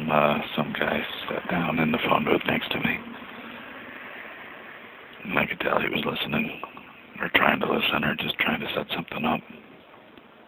some guy sat down in the phone booth next to me. And I could tell he was listening, or trying to listen, or just trying to set something up.